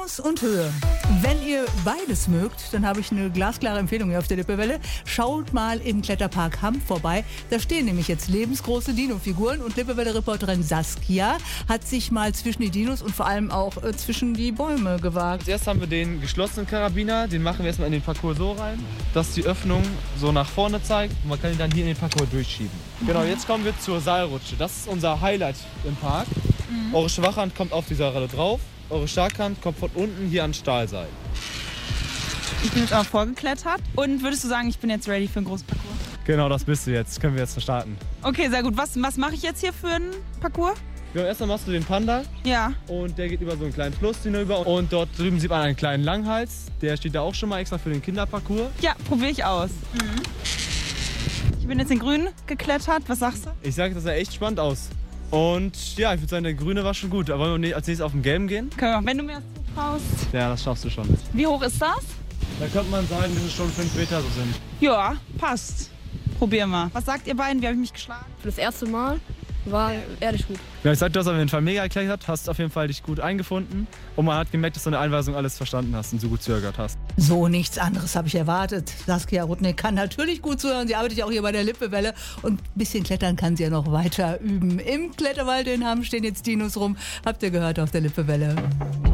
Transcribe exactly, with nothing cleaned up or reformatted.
Dinos und Höhe. Wenn ihr beides mögt, dann habe ich eine glasklare Empfehlung hier auf der Lippewelle. Schaut mal im Kletterpark Hamm vorbei. Da stehen nämlich jetzt lebensgroße Dino-Figuren und Lippewelle-Reporterin Saskia hat sich mal zwischen die Dinos und vor allem auch äh, zwischen die Bäume gewagt. Zuerst haben wir den geschlossenen Karabiner, den machen wir erstmal in den Parcours so rein, dass die Öffnung so nach vorne zeigt und man kann ihn dann hier in den Parcours durchschieben. Genau, jetzt kommen wir zur Seilrutsche. Das ist unser Highlight im Park. Mhm. Eure Schwachhand kommt auf die Seilrolle drauf, eure Starkhand kommt von unten hier an Stahlseil. Ich bin jetzt auch vorgeklettert und würdest du sagen, ich bin jetzt ready für einen großen Parcours? Genau, das bist du jetzt. Können wir jetzt starten. Okay, sehr gut. Was, was mache ich jetzt hier für einen Parcours? Ja, erstmal machst du den Panda. Ja. Und der geht über so einen kleinen Fluss hinüber. Und dort drüben sieht man einen kleinen Langhals. Der steht da auch schon mal extra für den Kinderparcours. Ja, probiere ich aus. Mhm. Ich bin jetzt in grün geklettert. Was sagst du? Ich sage, das sah echt spannend aus. Und ja, ich würde sagen, der grüne war schon gut. Aber wollen wir als nächstes auf den gelben gehen? Können wir, wenn du mir das zutraust. Ja, das schaffst du schon. Wie hoch ist das? Da könnte man sagen, dass es schon fünf Meter so sind. Ja, passt. Probieren wir. Was sagt ihr beiden? Wie habe ich mich geschlagen? Für das erste Mal war ehrlich gut. Ja, ich sag, du hast auf jeden Fall mega geklettert, hast auf jeden Fall dich gut eingefunden. Und man hat gemerkt, dass du in der Einweisung alles verstanden hast und so gut zugehört hast. So, nichts anderes habe ich erwartet. Saskia Rudnick kann natürlich gut zuhören. Sie arbeitet ja auch hier bei der Lippewelle. Und ein bisschen klettern kann sie ja noch weiter üben. Im Kletterwald in Hamm stehen jetzt Dinos rum. Habt ihr gehört auf der Lippewelle.